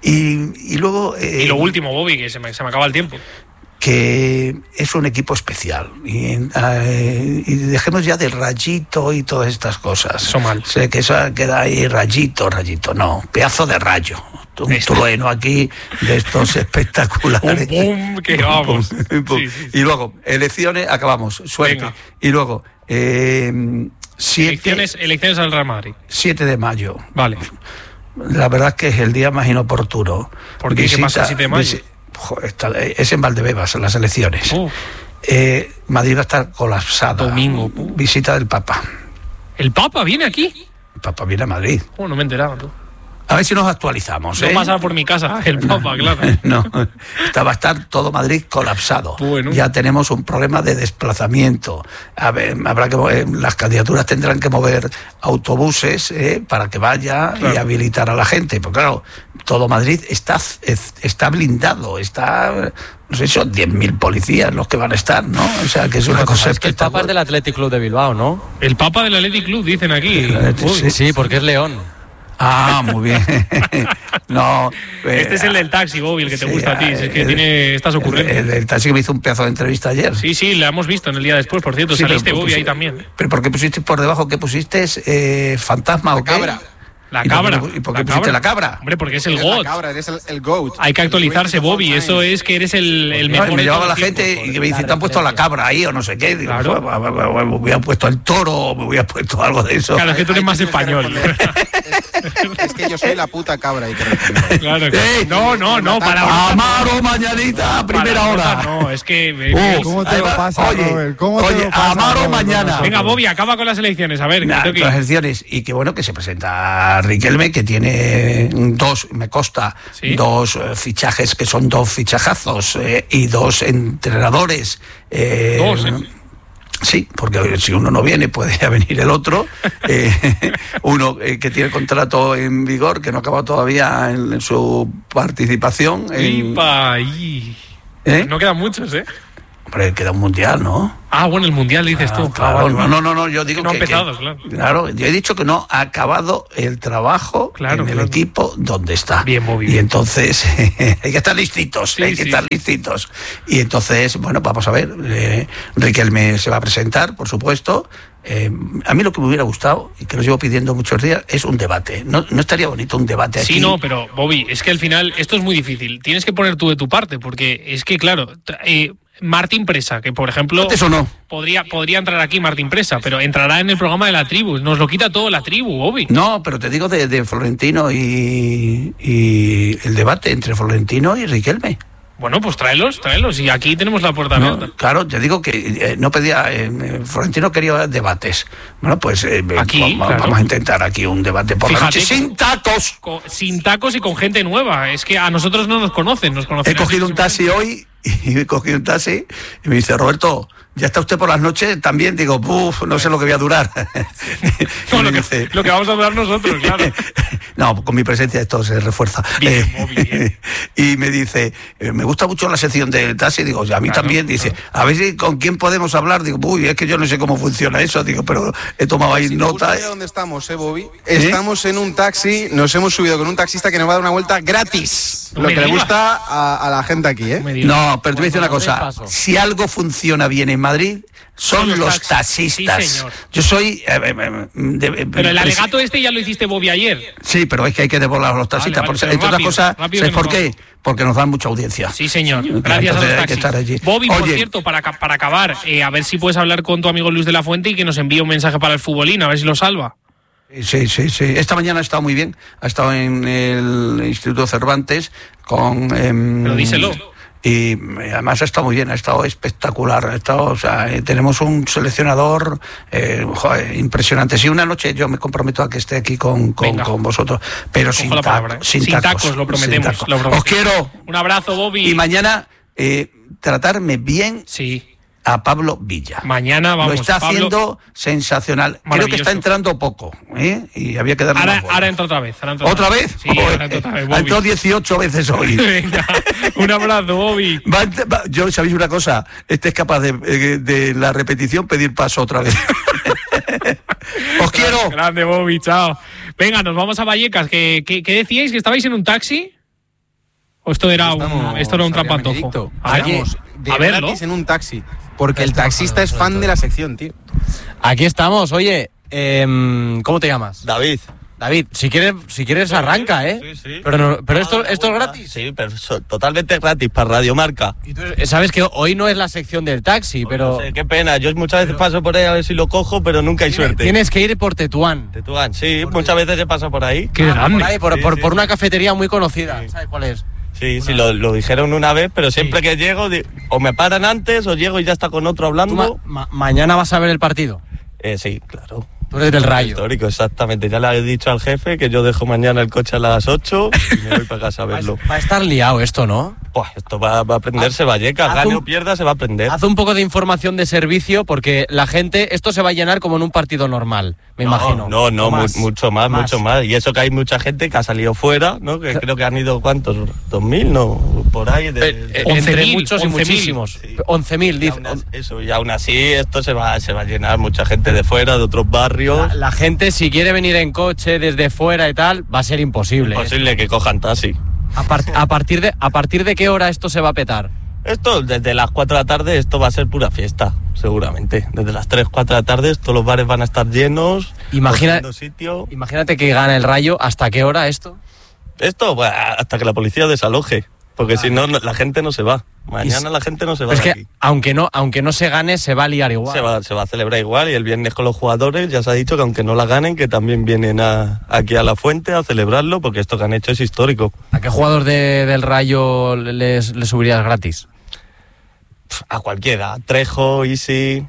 Y, y luego... Eh, y lo último, Bobby, que se me, se me acaba el tiempo. Que es un equipo especial, y, eh, y dejemos ya del Rayito y todas estas cosas. Eso mal. Sé que eso queda ahí Rayito, Rayito, no, pedazo de rayo, un Esto. trueno aquí de estos espectaculares. Un boom, que vamos. Un boom. Sí, sí, sí. Y luego, elecciones, acabamos, suerte. Venga. Y luego, eh, siete, elecciones, elecciones al Real Madrid. siete de mayo. Vale. La verdad es que es el día más inoportuno. ¿Por qué? Visita, ¿Qué pasa el siete de mayo? Vis, es en Valdebebas, en las elecciones. Uh. Eh, Madrid va a estar colapsada. Domingo. Uh. Visita del Papa. ¿El Papa viene aquí? El Papa viene a Madrid. Oh, no me he enterado, tú. A ver si nos actualizamos. No ¿eh? pasa por mi casa, el Papa, claro. No, está, va a estar todo Madrid colapsado. Bueno. Ya tenemos un problema de desplazamiento. A ver, habrá que mover, las candidaturas tendrán que mover autobuses eh, para que vaya claro. y habilitar a la gente. Porque claro, todo Madrid está, está blindado, está... No sé, son diez mil policías los que van a estar, ¿no? O sea, que es una cosa es que el Papa es del Athletic Club de Bilbao, ¿no? El Papa del Athletic Club, dicen aquí. Sí, sí, porque es León. Ah, muy bien. No, eh, este es el del taxi, Bobby, el que te sí, gusta a ti. Es que el, tiene estas ocurrencias. El, el, el taxi que me hizo un pedazo de entrevista ayer. Sí, sí, la hemos visto en el día después, por cierto. Sí, saliste, Bobby, ahí también. ¿Pero por qué pusiste por debajo? ¿Qué pusiste? Eh, ¿Fantasma o qué? Cabra. La ¿Y por qué- cabra. ¿Y por qué La pusiste cabra. la cabra? Hombre, porque es el Eres la GOAT. cabra, eres el, el GOAT. Hay que actualizarse, El greatest of all Bobby. time. Eso es que eres el, el No, mejor. y me de llevaba todos la los gente tiempos. y me dice, te han puesto la cabra ahí o no sé qué. Digo, Claro. "Pues, pues, pues, me hubiera puesto el toro o me hubiera puesto algo de eso. Claro, es que tú eres más español. Es que yo soy la puta cabra. Hay que reconocerlo. Claro, ¡Ey! no, no, no, para Amaro, mañanita, primera hora. No, es que. Uh, ¿Cómo te ahí lo va. pasa, Oye, Robert? ¿Cómo te oye, lo pasa, Amaro Robert, mañana. con nosotros? Venga, Bobby, acaba con las elecciones. A ver, Nah, que tengo que las ir. elecciones y que bueno que se presenta Riquelme, que tiene dos, me consta, ¿Sí? dos eh, fichajes que son dos fichajazos eh, y dos entrenadores. eh, Dos, ¿eh? Sí, porque si uno no viene puede venir el otro. Eh, uno eh, que tiene contrato en vigor, que no ha acabado todavía en, en su participación. En, Ipa, y- ¿Eh? No quedan muchos, ¿eh? Hombre, queda un mundial, ¿no? Ah, bueno, el mundial dices Ah, tú. claro, Ah, vale, no, vale. no, no, no, yo digo Que no ha que, empezado, que- claro. claro, yo he dicho que no ha acabado el trabajo Claro, en el claro. equipo donde está. Bien, Bobby, Y bien. entonces hay que estar listitos, Sí, hay que sí, estar sí. listitos. Y entonces, bueno, vamos a ver, eh, Riquelme se va a presentar, por supuesto. Eh, a mí lo que me hubiera gustado, y que lo llevo pidiendo muchos días, es un debate. No, no estaría bonito un debate aquí. Sí, no, pero Bobby, es que al final esto es muy difícil. Tienes que poner tú de tu parte, porque es que, claro, tra- eh, Martín Presa, que por ejemplo ¿Eso no? podría, podría entrar aquí Martín Presa, pero entrará en el programa de la tribu. Nos lo quita todo la tribu, Bobby. No, pero te digo de, de Florentino y, y el debate entre Florentino y Riquelme. Bueno, pues tráelos, tráelos. Y aquí tenemos la puerta No, abierta. claro, te digo que eh, no pedía, eh, Florentino quería debates. Bueno, pues eh, Aquí, vamos, claro. vamos a intentar aquí un debate por la Fíjate noche que- sin tacos. Co- sin tacos y con gente nueva. Es que a nosotros no nos conocen, nos conocen. He cogido un taxi hoy y he cogido un taxi y me dice, Roberto, ¿ya está usted por las noches? También digo, uff, no sé lo que voy a durar. Y No, me lo, que, dice, lo que vamos a hablar nosotros, claro. no, con mi presencia esto se refuerza. Bien, Eh, Bobby, bien. y me dice, eh, me gusta mucho la sección del taxi. Digo, ya a mí Claro, también. Dice, a ver si con quién podemos hablar. Digo, uy, es que yo no sé cómo funciona eso. Digo, pero he tomado ahí Si te nota. gusta dónde estamos, eh, Bobby. Estamos en un taxi, nos hemos subido con un taxista que nos va a dar una vuelta gratis. No Lo me que le digas. gusta a, a la gente aquí, ¿eh? Me digas. No, pero te voy a decir una Bueno, cosa. paso. Si algo funciona bien en Madrid, son Son los los taxis. taxistas. Sí, señor. Yo soy... eh, eh, eh, de- Pero el presi- alegato este ya lo hiciste Bobby ayer. Sí, pero es que hay que devolver a los taxistas. Vale, vale, porque, pero entre otras rápido, cosas, rápido ¿sabes que por nos qué? vamos. Porque nos dan mucha audiencia. Sí, señor. Entonces Gracias a los hay que taxis. estar allí. Bobby, por Oye, cierto, para, ca- para acabar, eh, a ver si puedes hablar con tu amigo Luis de la Fuente y que nos envíe un mensaje para el futbolín, a ver si lo salva. Sí, sí, sí. Esta mañana ha estado muy bien. Ha estado en el Instituto Cervantes con... em, Pero díselo. Y además ha estado muy bien, ha estado espectacular. Ha estado, o sea, eh, tenemos un seleccionador eh, joder, impresionante. Sí, una noche yo me comprometo a que esté aquí con, con, Venga. con vosotros, pero sin, Cojo la taco- palabra, ¿eh? sin Sin tacos. tacos, lo prometemos, sin tacos. lo prometemos. Os quiero. Un abrazo, Bobby. Y mañana eh, tratarme bien Sí. a Pablo Villa. Mañana vamos. Lo está Pablo- haciendo sensacional. Creo que Maravilloso. está entrando poco, ¿eh? Y había que darle Ahora, más bola. ahora entra otra vez. Ahora entra ¿Otra vez? Sí, ahora entra otra vez, Ha Bobby. entrado dieciocho veces hoy. Venga, un abrazo, Bobby. Va a ent- va- yo, ¿sabéis una cosa? Este es capaz de, eh, de la repetición pedir paso otra vez. Os quiero. Grande, Bobby, chao. Venga, nos vamos a Vallecas. ¿Qué, qué, qué decíais? ¿Que estabais en un taxi? ¿O esto era un, Estamos, esto era un Adrián trapantojo? Benedicto. A ver, Estamos de a verlo. gratis en un taxi. Porque el taxista es fan de la sección, tío. Aquí estamos, oye. em, ¿Cómo te llamas? David. David, si quieres, si quieres arranca, ¿eh? Sí, sí. Pero, no- pero esto, Ah, esto es buena. gratis. Sí, pero so- totalmente gratis para Radio Marca. Y tú, eh, sabes que hoy no es la sección del taxi, pero No sé, qué pena. Yo muchas veces paso por ahí a ver si lo cojo, pero nunca hay suerte. tienes que ir por Tetuán. Tetuán, sí, muchas veces he pasado por ahí. Qué Por, grande. ahí, por, Sí, por- sí, por sí. una cafetería muy conocida. ¿Sabes cuál es? Sí, sí, lo, lo dijeron una vez, pero siempre que llego, di- o me paran antes, o llego y ya está con otro Tú ma- hablando. ma- mañana vas a ver el partido. Eh, sí, claro. Tú eres del Rayo. Histórico, exactamente. Ya le he dicho al jefe que yo dejo mañana el coche a las ocho y me voy para casa a Va a- verlo. va a estar liado esto, ¿no? Buah, esto va, va a aprenderse, Vallecas. haz Gane un- o pierda, se va a aprender. Haz un poco de información de servicio porque la gente, esto se va a llenar como en un partido normal, me No, imagino. No, no, O mu- más. mucho más, Más. mucho más. Y eso que hay mucha gente que ha salido fuera, ¿no? Que creo que han ido, ¿cuántos? ¿Dos mil? No, por ahí. De, Eh, eh, de- entre once mil, muchos y once mil. muchísimos. Sí. once mil, y dice. aún así- eso, y aún así esto se va, se va a llenar mucha gente de fuera, de otros barrios. La, la gente, si quiere venir en coche desde fuera y tal, va a ser imposible. ¿eh? Imposible que cojan taxi. A, par- a partir de, ¿A partir de qué hora esto se va a petar? Esto, desde las cuatro de la tarde, esto va a ser pura fiesta, seguramente. Desde las tres, cuatro de la tarde, todos los bares van a estar llenos. Imagina, sitio. Imagínate que gana el Rayo. ¿Hasta qué hora esto? Esto, bueno, hasta que la policía desaloje. Porque ah, si no, la gente no se va. Mañana la gente no se va. Es de que aquí. aunque no, aunque no se gane, se va a liar igual. Se va, se va a celebrar igual, y el viernes con los jugadores ya se ha dicho que aunque no la ganen, que también vienen a, aquí a la Fuente a celebrarlo, porque esto que han hecho es histórico. ¿A qué jugador de, del Rayo les, les subirías gratis? A cualquiera. Trejo, Isi,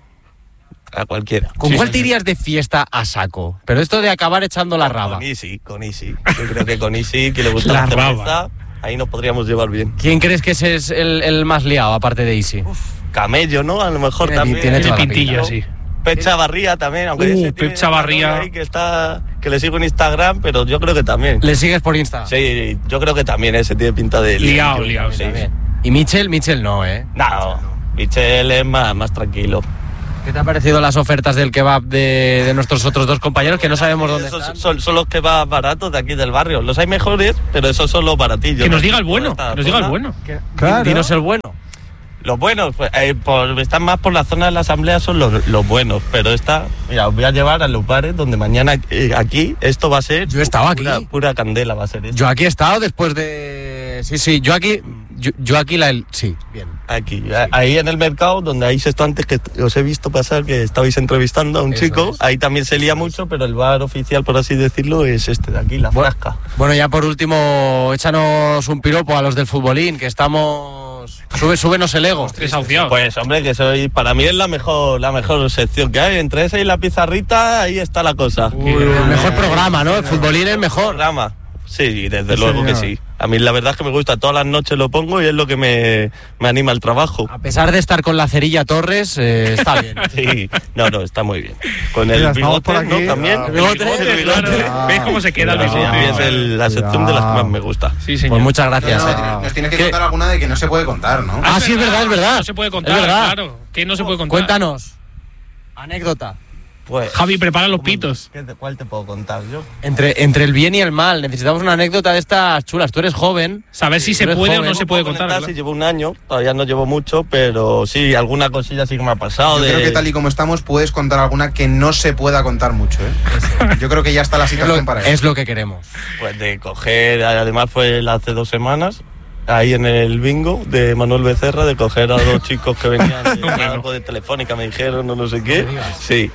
a cualquiera. ¿Con sí, cuál sí, te irías de fiesta a saco? Pero esto de acabar echando la raba. Con Isi, con Isi. Yo creo que con Isi, que le gusta la, la cerveza, ahí nos podríamos llevar bien. ¿Quién crees que ese es el, el más liado, aparte de Isi? Uf, Camello, ¿no? A lo mejor tiene, también. Tiene, tiene pintillo, sí. Pep Chavarría también, aunque uh, ese Pep Chavarría ahí que está, que le sigo en Instagram, pero yo creo que también. ¿Le sigues por Insta? Sí, yo creo que también ese tiene pinta de liado, liado, sí. ¿Y Michel? Michel no, ¿eh? No, Michel es más, más tranquilo. ¿Qué te han parecido las ofertas del kebab de, de nuestros otros dos compañeros que no sabemos dónde esos están? Son, son los kebabs baratos de aquí del barrio. Los hay mejores, pero esos son los baratillos. Que nos diga el bueno, que nos diga el bueno. Claro. Dinos el bueno. Los buenos, pues, eh, por, están más por la zona de la asamblea, son los, los buenos. Pero esta, mira, os voy a llevar a los bares donde mañana eh, aquí esto va a ser. Yo he estado aquí. Pura, pura candela va a ser esto. Yo aquí he estado después de. Sí, sí, yo aquí. Yo, yo aquí la. Sí, bien. Aquí, ahí en el mercado, donde hay estantes que os he visto pasar, que estabais entrevistando a un Eso chico. es. Ahí también se lía mucho, pero el bar oficial, por así decirlo, es este de aquí, la bueno, Frasca. Bueno, ya por último, échanos un piropo a los del futbolín, que estamos. Sube, súbenos el ego. Desahuciado. Pues hombre, que soy, para mí es la mejor, la mejor sección que hay. Entre esa y la pizarrita, ahí está la cosa. Uy, el mejor programa, ¿no? El futbolín es mejor. Programa. Sí, desde Sí, luego señor. que sí. A mí la verdad es que me gusta, todas las noches lo pongo y es lo que me, me anima al trabajo. A pesar de estar con la Cerilla Torres, eh, está bien. Sí, no, no, está muy bien. Con el Mira, estamos bigote, por aquí. ¿no? También. Ah, El bigote, bigote, el bigote. claro. ¿Ves cómo se queda el Sí, bigote? a mí es el- la sección de las que más me gusta. Sí, señor. Pues muchas gracias. No, eh. no, nos tienes que ¿Qué? contar alguna de que no se puede contar, ¿no? Ah, sí, es verdad, es verdad. No se puede contar, Es verdad. claro. Que no se puede contar. Cuéntanos. Anécdota. Pues, Javi, prepara los pitos. ¿qué te- ¿Cuál te puedo contar yo? Entre, entre el bien y el mal, necesitamos una anécdota de estas chulas. Tú eres joven. Saber si Tú se eres puede o joven. no se puede Puedo contar. comentar ¿verdad? si llevo un año, todavía no llevo mucho, pero sí, alguna cosilla sí que me ha pasado. Yo de... creo que tal y como estamos puedes contar alguna que no se pueda contar mucho, ¿eh? Yo creo que ya está la Es situación lo, para eso. es lo que queremos. Pues de coger, además fue hace dos semanas, ahí en el bingo de Manuel Becerra, de coger a dos chicos que venían de algo de Telefónica, me dijeron, no, no sé qué. Sí.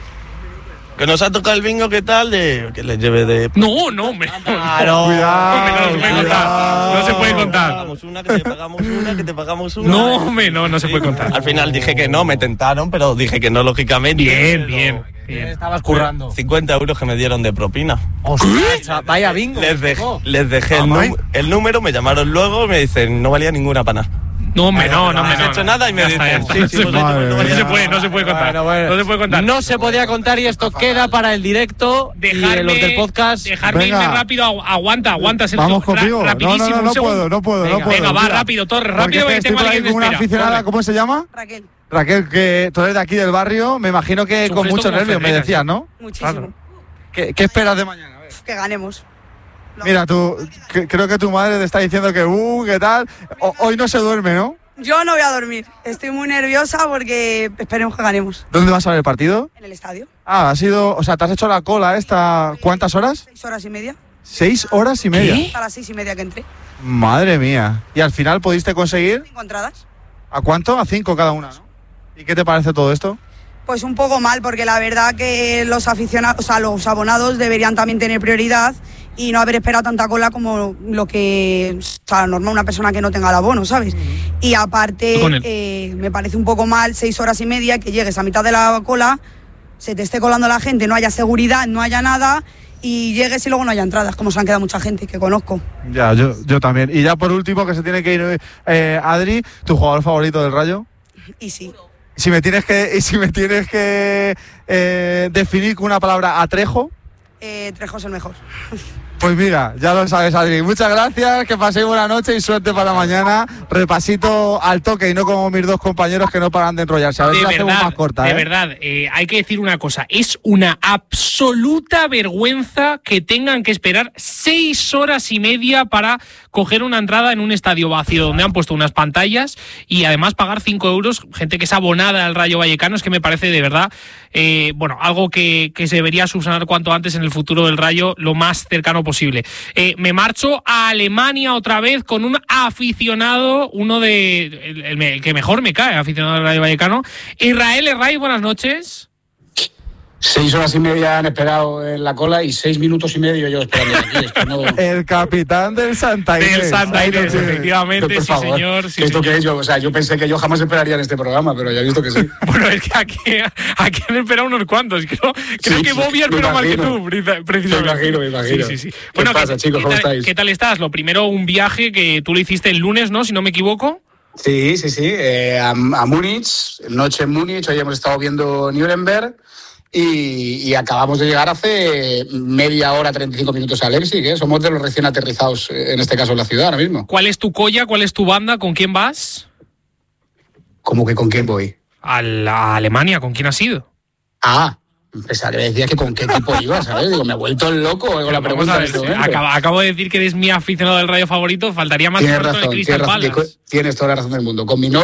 Que nos ha tocado el bingo, ¿qué tal? De, que les lleve de... No, no, hombre. Claro. Cuidado, Hombre, no se puede contar. No se puede Que te contar. pagamos una, que te pagamos una, que te pagamos una. No, hombre, no, no se puede contar. Al final dije que no, me tentaron, pero dije que no, lógicamente. Bien, pero- bien, bien. Estabas currando. cincuenta euros que me dieron de propina. Ostras, vaya bingo. Les, dej- Oh. les dejé el, Mamá. num- el número, me llamaron luego y me dicen, no valía ninguna pana. No, hombre, no, no, no hombre, has no, hecho no. nada y me Ya está, dicen, ya está. sí, No sí, se pues, puede, madre no mía. se puede, no se puede contar. Bueno, bueno. No se puede contar. No se podía contar y esto queda para el directo y Dejarme, los del podcast. dejarme Venga. irme rápido. agu- Aguanta, aguanta, Sergio. Vamos Ra- contigo. No, no, rapidísimo, no, un no segundo. puedo, no puedo, no Venga, puedo. venga, va, Mira, rápido, Torres, porque rápido, es que estoy tengo por a aquí alguien con una espera. aficionada, Corre. ¿cómo se llama? Raquel, Raquel, que tú eres de aquí del barrio, me imagino que con Sufres mucho como nervio, me Ferreras, decías, ¿no? muchísimo. Claro. ¿Qué, qué esperas de mañana? A ver. Que ganemos. Lo- Mira, tú, que- creo que tu madre te está diciendo que, uh, ¿qué tal? O- hoy no se duerme, ¿no? Yo no voy a dormir. Estoy muy nerviosa porque esperemos que ganemos. ¿Dónde vas a ver el partido? En el estadio. Ah, ha sido, o sea, te has hecho la cola esta, ¿cuántas horas? Seis horas y media. Seis horas y media. A las seis y media que entré. Madre mía. Y al final pudiste conseguir, Cinco entradas. ¿a cuánto? A cinco cada una, ¿no? ¿Y qué te parece todo esto? Pues un poco mal, porque la verdad que los aficionados, o sea, los abonados deberían también tener prioridad y no haber esperado tanta cola como lo que, o sea, normal una persona que no tenga el abono, ¿sabes? Y aparte, Con él. eh, me parece un poco mal seis horas y media que llegues a mitad de la cola, se te esté colando la gente, no haya seguridad, no haya nada y llegues y luego no haya entradas, como se han quedado mucha gente que conozco. Ya, yo, yo también. Y ya por último, que se tiene que ir eh, Adri, tu jugador favorito del Rayo. Y sí, Si me tienes que, y si me tienes que eh, definir con una palabra a Trejo, eh, Trejo es el mejor. Pues mira, ya lo sabes, Adri. Muchas gracias, que paséis buena noche y suerte para mañana. Repasito al toque y no como mis dos compañeros que no paran de enrollarse. A ver de si la verdad, hacemos más corta. de ¿eh? verdad, eh, hay que decir una cosa. Es una absoluta vergüenza que tengan que esperar seis horas y media para coger una entrada en un estadio vacío donde han puesto unas pantallas y además pagar cinco euros. Gente que es abonada al Rayo Vallecano, es que me parece de verdad, eh, bueno, algo que, que se debería subsanar cuanto antes en el futuro del Rayo, lo más cercano posible. Eh, me marcho a Alemania otra vez con un aficionado, uno de el, el, el que mejor me cae, aficionado del Rayo Vallecano. Israel Herray, buenas noches. Seis horas y media han esperado en la cola y seis minutos y medio yo esperando aquí. Es que no... El capitán del Santa Inés. Del Santa Inés, Ay, efectivamente, por sí favor. señor. Sí, ¿Esto señor. qué es? Yo, o sea, yo pensé que yo jamás esperaría en este programa, pero ya he visto que sí. Bueno, es que aquí, aquí han esperado unos cuantos. Creo, creo Sí, que sí, Bobby es me menos mal que imagino. tú, pre- precisamente. Me imagino, me imagino. Sí, sí, sí. ¿Qué Bueno, pasa, ¿qué, chicos? qué ¿Cómo tal, estáis? ¿Qué tal estás? Lo primero, un viaje que tú lo hiciste el lunes, ¿no? Si no me equivoco. Sí, sí, sí. Eh, a, a Múnich, noche en Múnich, hoy hemos estado viendo Nuremberg y, y acabamos de llegar hace media hora, treinta y cinco minutos a Leipzig, ¿eh? Somos de los recién aterrizados, en este caso en la ciudad ahora mismo. ¿Cuál es tu colla? ¿Cuál es tu banda? ¿Con quién vas? ¿Cómo que con quién voy? A, la, a Alemania. ¿Con quién has ido? Ah, pensaba que me decías que con qué equipo ibas, ¿sabes? Digo, me he vuelto loco con la Vamos pregunta a en ver, este sí, momento. acabo, acabo de decir que eres mi aficionado del Rayo favorito. Faltaría más Tienes que razón, el Crystal tienes, razón, Palace. tienes toda la razón del mundo. Con mi novia